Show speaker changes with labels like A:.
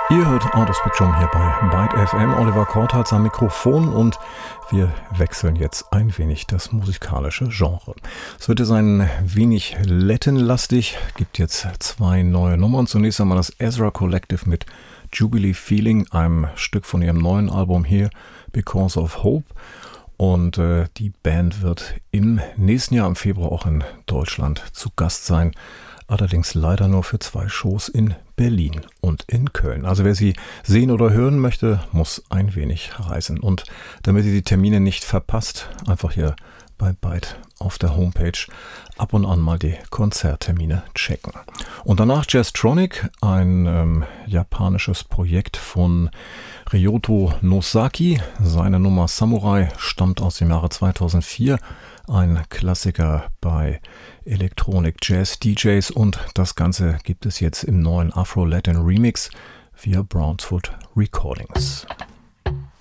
A: Ihr hört Autospectrum hier bei Byte FM. Oliver Korthardt am Mikrofon und wir wechseln jetzt ein wenig das musikalische Genre. Es wird jetzt ein wenig Latin-lastig, gibt jetzt zwei neue Nummern. Zunächst einmal das Ezra Collective mit Jubilee Feeling, einem Stück von ihrem neuen Album hier, Because of Hope. Und die Band wird im nächsten Jahr im Februar auch in Deutschland zu Gast sein. Allerdings leider nur für 2 Shows in Berlin und in Köln. Also wer sie sehen oder hören möchte, muss ein wenig reisen. Und damit ihr die Termine nicht verpasst, einfach hier bei Byte auf der Homepage ab und an mal die Konzerttermine checken. Und danach Jazztronic, ein japanisches Projekt von Ryoto Nosaki. Seine Nummer Samurai stammt aus dem Jahre 2004. Ein Klassiker bei Electronic Jazz DJs und das Ganze gibt es jetzt im neuen Afro-Latin Remix via Brownswood Recordings.